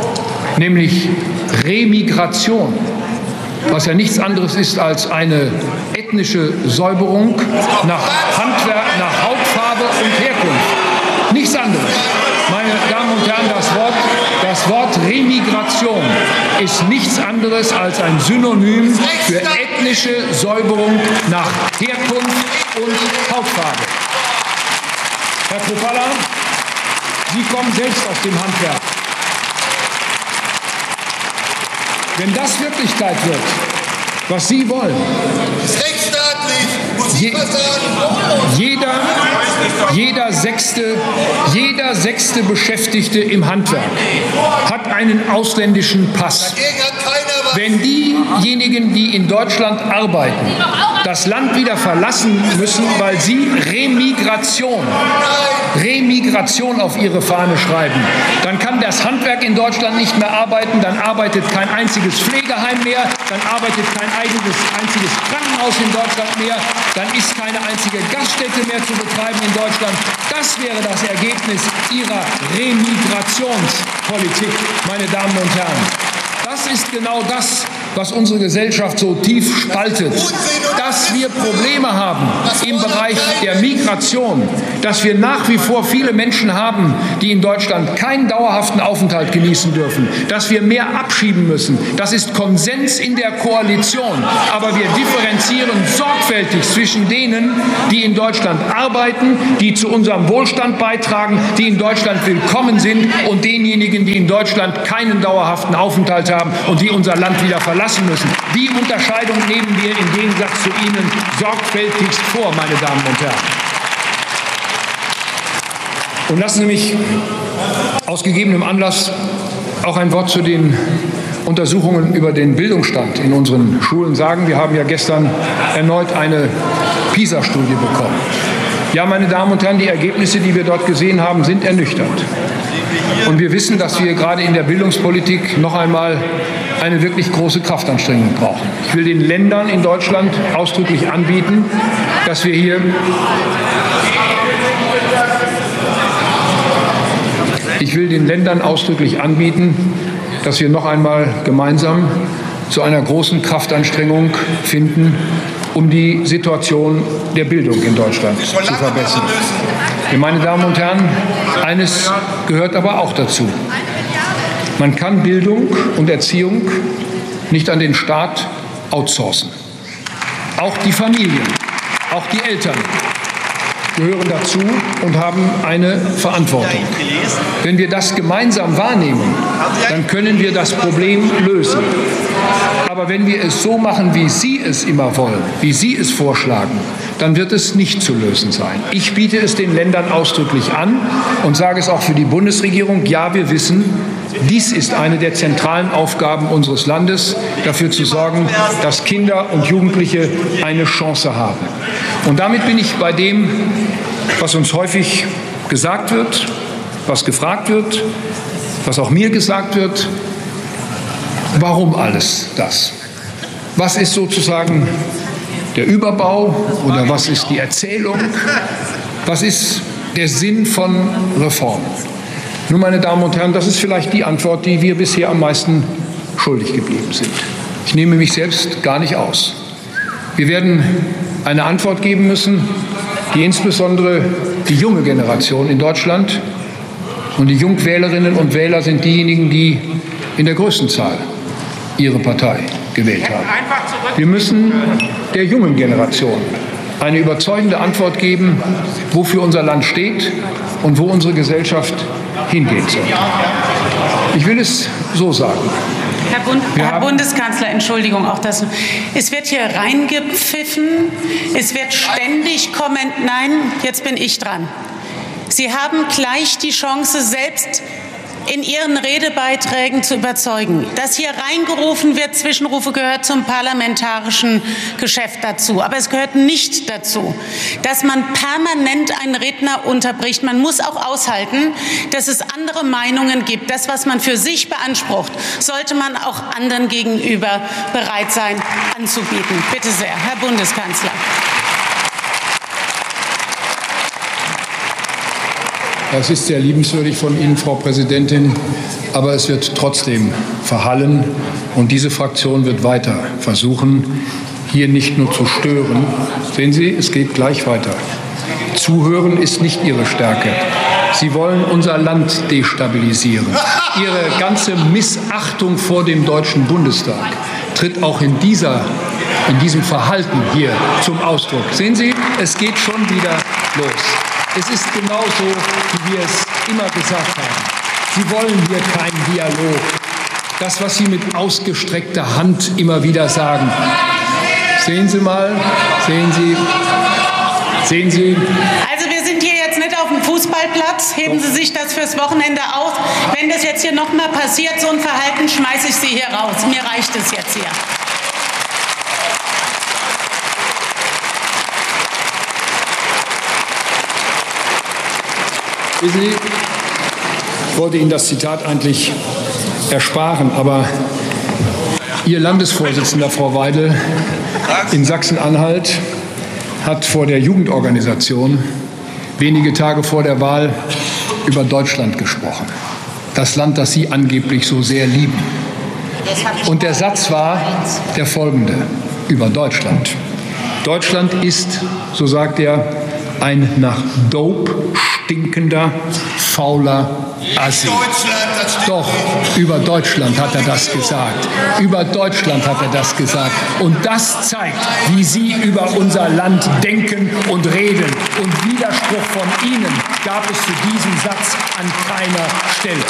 nämlich Remigration, was ja nichts anderes ist als eine ethnische Säuberung nach Handwerk, nach Hautfarbe und Herkunft. Nichts anderes. Meine Damen und Herren, das Wort Remigration ist nichts anderes als ein Synonym für ethnische Säuberung nach Herkunft und Hautfarbe. Herr Kropalla, Sie kommen selbst aus dem Handwerk. Wenn das Wirklichkeit wird, was Sie wollen, jeder sechste Beschäftigte im Handwerk hat einen ausländischen Pass. Wenn diejenigen, die in Deutschland arbeiten, das Land wieder verlassen müssen, weil sie Remigration auf ihre Fahne schreiben, dann kann das Handwerk in Deutschland nicht mehr arbeiten, dann arbeitet kein einziges Pflegeheim mehr, dann arbeitet kein einziges Krankenhaus in Deutschland mehr, dann ist keine einzige Gaststätte mehr zu betreiben in Deutschland. Das wäre das Ergebnis Ihrer Remigrationspolitik, meine Damen und Herren. Das ist genau das, was unsere Gesellschaft so tief spaltet. Dass wir Probleme haben im Bereich der Migration, dass wir nach wie vor viele Menschen haben, die in Deutschland keinen dauerhaften Aufenthalt genießen dürfen, dass wir mehr abschieben müssen. Das ist Konsens in der Koalition. Aber wir differenzieren sorgfältig zwischen denen, die in Deutschland arbeiten, die zu unserem Wohlstand beitragen, die in Deutschland willkommen sind, und denjenigen, die in Deutschland keinen dauerhaften Aufenthalt haben und die unser Land wieder verlassen müssen. Die Unterscheidung nehmen wir im Gegensatz zu Ihnen sorgfältigst vor, meine Damen und Herren. Und lassen Sie mich aus gegebenem Anlass auch ein Wort zu den Untersuchungen über den Bildungsstand in unseren Schulen sagen. Wir haben ja gestern erneut eine PISA-Studie bekommen. Ja, meine Damen und Herren, die Ergebnisse, die wir dort gesehen haben, sind ernüchternd. Und wir wissen, dass wir gerade in der Bildungspolitik noch einmal eine wirklich große Kraftanstrengung brauchen. Ich will den Ländern in Deutschland ausdrücklich anbieten, dass wir hier noch einmal gemeinsam zu einer großen Kraftanstrengung finden, um die Situation der Bildung in Deutschland zu verbessern. Meine Damen und Herren, eines gehört aber auch dazu. Man kann Bildung und Erziehung nicht an den Staat outsourcen. Auch die Familien, auch die Eltern gehören dazu und haben eine Verantwortung. Wenn wir das gemeinsam wahrnehmen, dann können wir das Problem lösen. Aber wenn wir es so machen, wie Sie es immer wollen, wie Sie es vorschlagen, dann wird es nicht zu lösen sein. Ich biete es den Ländern ausdrücklich an und sage es auch für die Bundesregierung. Ja, wir wissen, dies ist eine der zentralen Aufgaben unseres Landes, dafür zu sorgen, dass Kinder und Jugendliche eine Chance haben. Und damit bin ich bei dem, was uns häufig gesagt wird, was gefragt wird, was auch mir gesagt wird. Warum alles das? Was ist sozusagen der Überbau oder was ist die Erzählung? Was ist der Sinn von Reformen? Nun, meine Damen und Herren, das ist vielleicht die Antwort, die wir bisher am meisten schuldig geblieben sind. Ich nehme mich selbst gar nicht aus. Wir werden eine Antwort geben müssen, die insbesondere die junge Generation in Deutschland und die Jungwählerinnen und Wähler sind diejenigen, die in der größten Zahl ihre Partei gewählt haben. Wir müssen der jungen Generation eine überzeugende Antwort geben, wofür unser Land steht und wo unsere Gesellschaft hingehen soll. Ich will es so sagen. Herr Bundeskanzler, Entschuldigung, auch das. Es wird hier reingepfiffen, es wird ständig nein, jetzt bin ich dran. Sie haben gleich die Chance, selbst in Ihren Redebeiträgen zu überzeugen. Dass hier reingerufen wird, Zwischenrufe gehört zum parlamentarischen Geschäft dazu. Aber es gehört nicht dazu, dass man permanent einen Redner unterbricht. Man muss auch aushalten, dass es andere Meinungen gibt. Das, was man für sich beansprucht, sollte man auch anderen gegenüber bereit sein anzubieten. Bitte sehr, Herr Bundeskanzler. Das ist sehr liebenswürdig von Ihnen, Frau Präsidentin, aber es wird trotzdem verhallen. Und diese Fraktion wird weiter versuchen, hier nicht nur zu stören. Sehen Sie, es geht gleich weiter. Zuhören ist nicht Ihre Stärke. Sie wollen unser Land destabilisieren. Ihre ganze Missachtung vor dem Deutschen Bundestag tritt auch in diesem Verhalten hier zum Ausdruck. Sehen Sie, es geht schon wieder los. Es ist genauso, wie wir es immer gesagt haben. Sie wollen hier keinen Dialog. Das, was Sie mit ausgestreckter Hand immer wieder sagen. Sehen Sie mal, sehen Sie. Also wir sind hier jetzt nicht auf dem Fußballplatz. Heben Sie sich das fürs Wochenende auf. Wenn das jetzt hier noch mal passiert, so ein Verhalten, schmeiße ich Sie hier raus. Mir reicht es jetzt hier. Wissen Sie, ich wollte Ihnen das Zitat eigentlich ersparen, aber Ihr Landesvorsitzender, Frau Weidel, in Sachsen-Anhalt hat vor der Jugendorganisation wenige Tage vor der Wahl über Deutschland gesprochen. Das Land, das Sie angeblich so sehr lieben. Und der Satz war der folgende über Deutschland. Deutschland ist, so sagt er, ein nach Dope stinkender, fauler Assi. Doch, über Deutschland hat er das gesagt. Über Deutschland hat er das gesagt. Und das zeigt, wie Sie über unser Land denken und reden. Und Widerspruch von Ihnen gab es zu diesem Satz an keiner Stelle.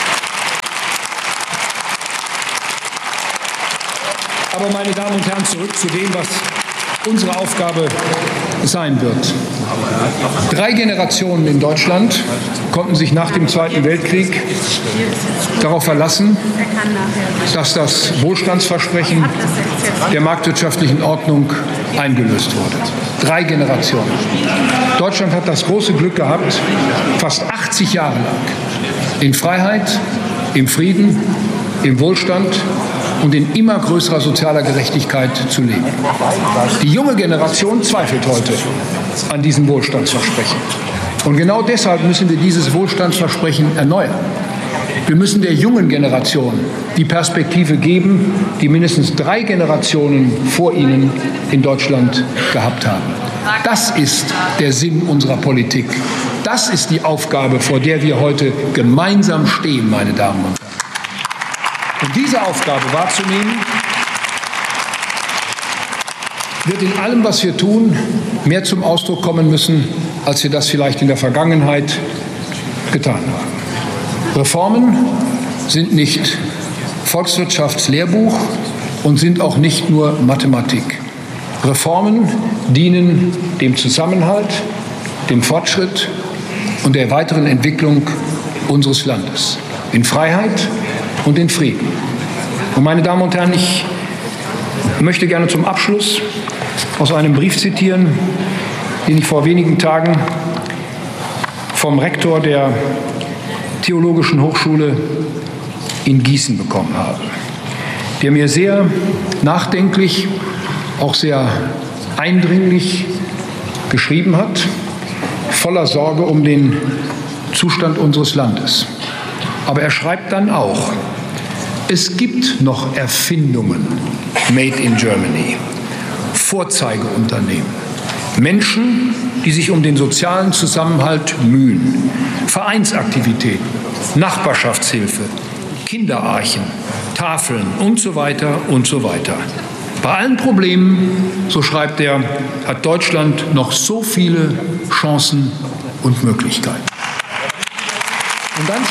Aber, meine Damen und Herren, zurück zu dem, was unsere Aufgabe sein wird. 3 Generationen in Deutschland konnten sich nach dem Zweiten Weltkrieg darauf verlassen, dass das Wohlstandsversprechen der marktwirtschaftlichen Ordnung eingelöst wurde. 3 Generationen. Deutschland hat das große Glück gehabt, fast 80 Jahre lang in Freiheit, im Frieden, im Wohlstand und in immer größerer sozialer Gerechtigkeit zu leben. Die junge Generation zweifelt heute an diesem Wohlstandsversprechen. Und genau deshalb müssen wir dieses Wohlstandsversprechen erneuern. Wir müssen der jungen Generation die Perspektive geben, die mindestens 3 Generationen vor ihnen in Deutschland gehabt haben. Das ist der Sinn unserer Politik. Das ist die Aufgabe, vor der wir heute gemeinsam stehen, meine Damen und Herren. Und diese Aufgabe wahrzunehmen, wird in allem, was wir tun, mehr zum Ausdruck kommen müssen, als wir das vielleicht in der Vergangenheit getan haben. Reformen sind nicht Volkswirtschaftslehrbuch und sind auch nicht nur Mathematik. Reformen dienen dem Zusammenhalt, dem Fortschritt und der weiteren Entwicklung unseres Landes in Freiheit und in Frieden. Und meine Damen und Herren, ich möchte gerne zum Abschluss aus einem Brief zitieren, den ich vor wenigen Tagen vom Rektor der Theologischen Hochschule in Gießen bekommen habe, der mir sehr nachdenklich, auch sehr eindringlich geschrieben hat, voller Sorge um den Zustand unseres Landes. Aber er schreibt dann auch, es gibt noch Erfindungen made in Germany, Vorzeigeunternehmen, Menschen, die sich um den sozialen Zusammenhalt mühen, Vereinsaktivitäten, Nachbarschaftshilfe, Kinderarchen, Tafeln und so weiter und so weiter. Bei allen Problemen, so schreibt er, hat Deutschland noch so viele Chancen und Möglichkeiten. Und dann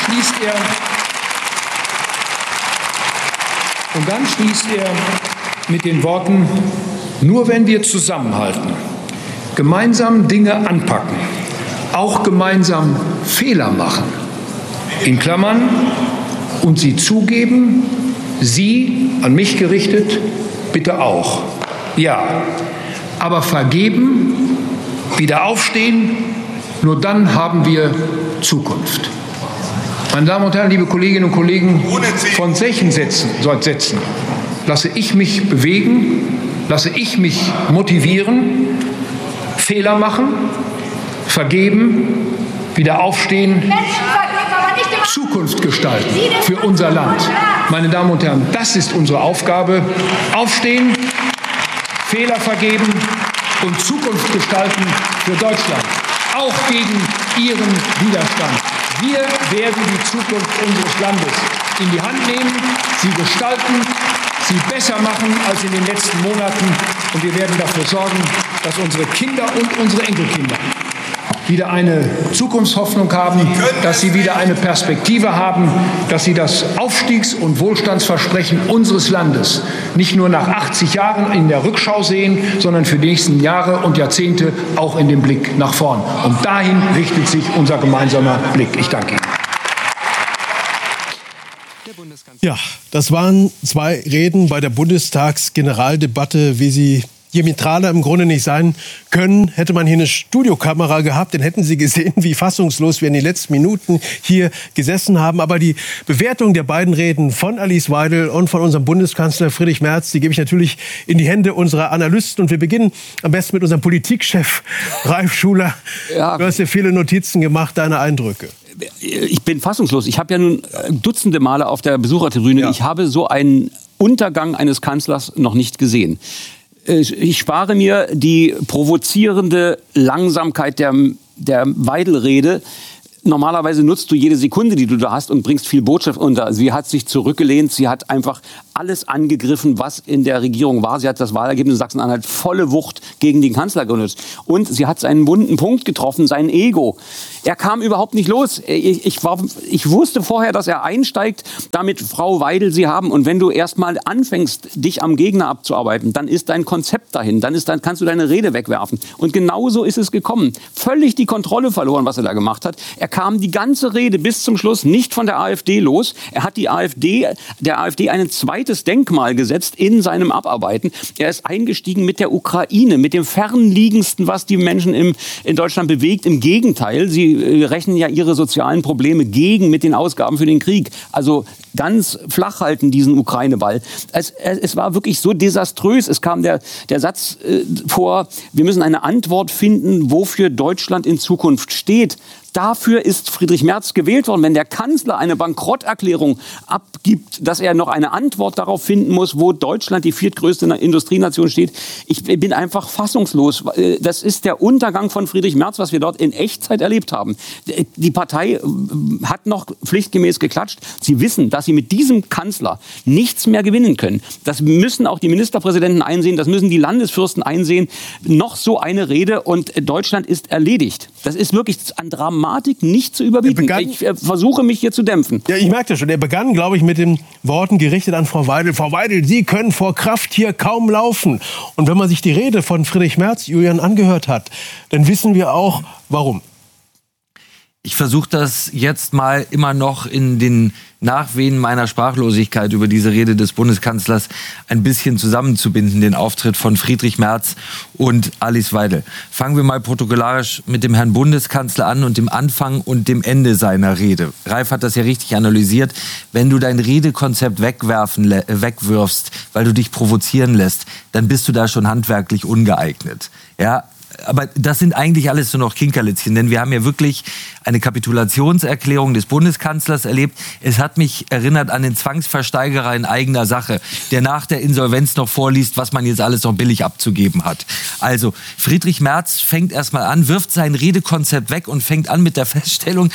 schließt er mit den Worten, nur wenn wir zusammenhalten, gemeinsam Dinge anpacken, auch gemeinsam Fehler machen, in Klammern, und sie zugeben, Sie, an mich gerichtet, bitte auch. Ja, aber vergeben, wieder aufstehen, nur dann haben wir Zukunft. Meine Damen und Herren, liebe Kolleginnen und Kollegen, von solchen Sätzen lasse ich mich bewegen, lasse ich mich motivieren, Fehler machen, vergeben, wieder aufstehen, Zukunft gestalten für unser Land. Meine Damen und Herren, das ist unsere Aufgabe. Aufstehen, Fehler vergeben und Zukunft gestalten für Deutschland, auch gegen Ihren Widerstand. Wir werden die Zukunft unseres Landes in die Hand nehmen, sie gestalten, sie besser machen als in den letzten Monaten. Und wir werden dafür sorgen, dass unsere Kinder und unsere Enkelkinder wieder eine Zukunftshoffnung haben, dass sie wieder eine Perspektive haben, dass sie das Aufstiegs- und Wohlstandsversprechen unseres Landes nicht nur nach 80 Jahren in der Rückschau sehen, sondern für die nächsten Jahre und Jahrzehnte auch in dem Blick nach vorn. Und dahin richtet sich unser gemeinsamer Blick. Ich danke Ihnen. Ja, das waren 2 Reden bei der Bundestagsgeneraldebatte, wie sie diametraler im Grunde nicht sein können. Hätte man hier eine Studiokamera gehabt, dann hätten Sie gesehen, wie fassungslos wir in den letzten Minuten hier gesessen haben. Aber die Bewertung der beiden Reden von Alice Weidel und von unserem Bundeskanzler Friedrich Merz, die gebe ich natürlich in die Hände unserer Analysten. Und wir beginnen am besten mit unserem Politikchef Ralf Schuler. Ja. Du hast ja viele Notizen gemacht, deine Eindrücke. Ich bin fassungslos. Ich habe ja nun dutzende Male auf der Besuchertribüne, ich habe so einen Untergang eines Kanzlers noch nicht gesehen. Ich spare mir die provozierende Langsamkeit der Weidel-Rede. Normalerweise nutzt du jede Sekunde, die du da hast, und bringst viel Botschaft unter. Sie hat sich zurückgelehnt, sie hat einfach alles angegriffen, was in der Regierung war. Sie hat das Wahlergebnis in Sachsen-Anhalt volle Wucht gegen den Kanzler genutzt. Und sie hat seinen wunden Punkt getroffen, sein Ego. Er kam überhaupt nicht los. Ich wusste vorher, dass er einsteigt, damit Frau Weidel sie haben. Und wenn du erst mal anfängst, dich am Gegner abzuarbeiten, dann ist dein Konzept dahin. Dann kannst du deine Rede wegwerfen. Und genauso ist es gekommen. Völlig die Kontrolle verloren, was er da gemacht hat. Er kam die ganze Rede bis zum Schluss nicht von der AfD los. Er hat der AfD eine zweite zweites Denkmal gesetzt in seinem Abarbeiten. Er ist eingestiegen mit der Ukraine, mit dem Fernliegendsten, was die Menschen in Deutschland bewegt. Im Gegenteil, sie rechnen ja ihre sozialen Probleme gegen mit den Ausgaben für den Krieg. Also ganz flach halten diesen Ukraine-Ball. Es war wirklich so desaströs. Es kam der Satz vor, wir müssen eine Antwort finden, wofür Deutschland in Zukunft steht. Dafür ist Friedrich Merz gewählt worden. Wenn der Kanzler eine Bankrotterklärung abgibt, dass er noch eine Antwort darauf finden muss, wo Deutschland, die viertgrößte Industrienation, steht, ich bin einfach fassungslos. Das ist der Untergang von Friedrich Merz, was wir dort in Echtzeit erlebt haben. Die Partei hat noch pflichtgemäß geklatscht. Sie wissen, dass sie mit diesem Kanzler nichts mehr gewinnen können. Das müssen auch die Ministerpräsidenten einsehen, das müssen die Landesfürsten einsehen. Noch so eine Rede und Deutschland ist erledigt. Das ist wirklich an Dramatik nicht zu überbieten. Ich versuche, mich hier zu dämpfen. Ja, ich merke das schon. Er begann, glaube ich, mit den Worten gerichtet an Frau Weidel. Frau Weidel, Sie können vor Kraft hier kaum laufen. Und wenn man sich die Rede von Friedrich Merz, Julian, angehört hat, dann wissen wir auch, warum. Ich versuche das jetzt mal immer noch in den Nachwehen meiner Sprachlosigkeit über diese Rede des Bundeskanzlers ein bisschen zusammenzubinden, den Auftritt von Friedrich Merz und Alice Weidel. Fangen wir mal protokollarisch mit dem Herrn Bundeskanzler an und dem Anfang und dem Ende seiner Rede. Ralf hat das ja richtig analysiert. Wenn du dein Redekonzept wegwirfst, weil du dich provozieren lässt, dann bist du da schon handwerklich ungeeignet. Ja, aber das sind eigentlich alles nur noch Kinkerlitzchen, denn wir haben ja wirklich eine Kapitulationserklärung des Bundeskanzlers erlebt. Es hat mich erinnert an den Zwangsversteigerer in eigener Sache, der nach der Insolvenz noch vorliest, was man jetzt alles noch billig abzugeben hat. Also Friedrich Merz fängt erstmal an, wirft sein Redekonzept weg und fängt an mit der Feststellung,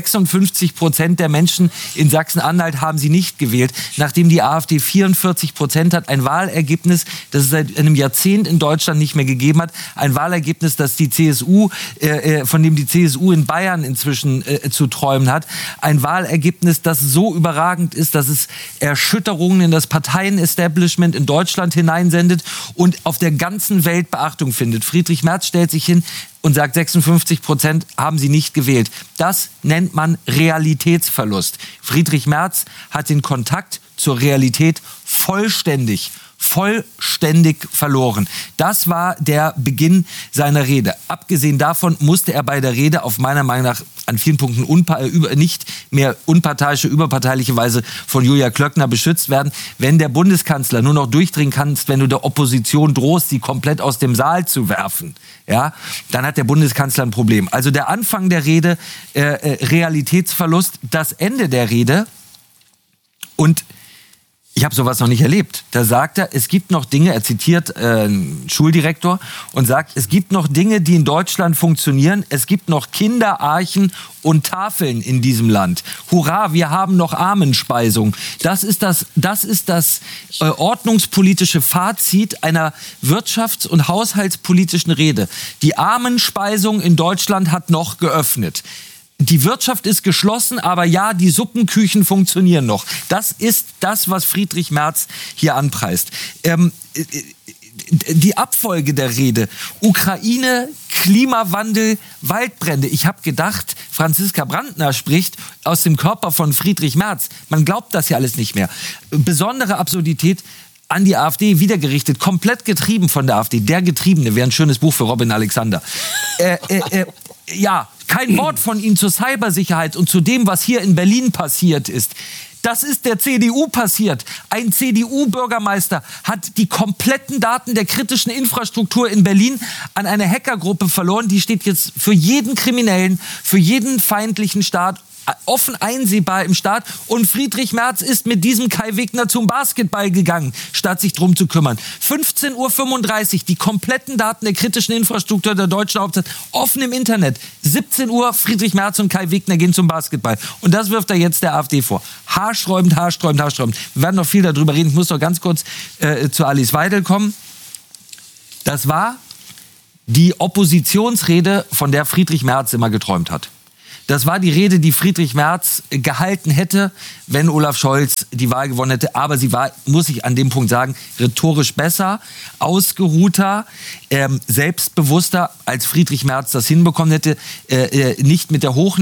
56% der Menschen in Sachsen-Anhalt haben sie nicht gewählt, nachdem die AfD 44% hat. Ein Wahlergebnis, das es seit einem Jahrzehnt in Deutschland nicht mehr gegeben hat. Ein Wahlergebnis, das die CSU, von dem die CSU in Bayern inzwischen zu träumen hat. Ein Wahlergebnis, das so überragend ist, dass es Erschütterungen in das Parteienestablishment in Deutschland hineinsendet und auf der ganzen Welt Beachtung findet. Friedrich Merz stellt sich hin und sagt, 56% haben sie nicht gewählt. Das nennt man Realitätsverlust. Friedrich Merz hat den Kontakt zur Realität vollständig verloren. Das war der Beginn seiner Rede. Abgesehen davon musste er bei der Rede auf meiner Meinung nach an vielen Punkten nicht mehr unparteiische, überparteiliche Weise von Julia Klöckner beschützt werden. Wenn der Bundeskanzler nur noch durchdringen kann, wenn du der Opposition drohst, sie komplett aus dem Saal zu werfen, ja, dann hat der Bundeskanzler ein Problem. Also der Anfang der Rede, Realitätsverlust, das Ende der Rede und ich habe sowas noch nicht erlebt. Da sagt er, es gibt noch Dinge, er zitiert einen Schuldirektor und sagt, es gibt noch Dinge, die in Deutschland funktionieren. Es gibt noch Kinderarchen und Tafeln in diesem Land. Hurra, wir haben noch Armenspeisung. Das ist das ordnungspolitische Fazit einer wirtschafts- und haushaltspolitischen Rede. Die Armenspeisung in Deutschland hat noch geöffnet. Die Wirtschaft ist geschlossen, aber ja, die Suppenküchen funktionieren noch. Das ist das, was Friedrich Merz hier anpreist. Die Abfolge der Rede, Ukraine, Klimawandel, Waldbrände. Ich habe gedacht, Franziska Brandner spricht aus dem Körper von Friedrich Merz. Man glaubt das ja alles nicht mehr. Besondere Absurdität an die AfD wiedergerichtet, komplett getrieben von der AfD. Der Getriebene wäre ein schönes Buch für Robin Alexander. Ja, kein Wort von ihm zur Cybersicherheit und zu dem, was hier in Berlin passiert ist. Das ist der CDU passiert. Ein CDU-Bürgermeister hat die kompletten Daten der kritischen Infrastruktur in Berlin an eine Hackergruppe verloren. Die steht jetzt für jeden Kriminellen, für jeden feindlichen Staat offen einsehbar im Staat. Und Friedrich Merz ist mit diesem Kai Wegner zum Basketball gegangen, statt sich drum zu kümmern. 15:35 Uhr, die kompletten Daten der kritischen Infrastruktur der deutschen Hauptstadt offen im Internet. 17 Uhr, Friedrich Merz und Kai Wegner gehen zum Basketball. Und das wirft er jetzt der AfD vor. Haarsträubend, haarsträubend, haarsträubend. Wir werden noch viel darüber reden. Ich muss noch ganz kurz zu Alice Weidel kommen. Das war die Oppositionsrede, von der Friedrich Merz immer geträumt hat. Das war die Rede, die Friedrich Merz gehalten hätte, wenn Olaf Scholz die Wahl gewonnen hätte. Aber sie war, muss ich an dem Punkt sagen, rhetorisch besser, ausgeruhter, selbstbewusster, als Friedrich Merz das hinbekommen hätte. Nicht mit der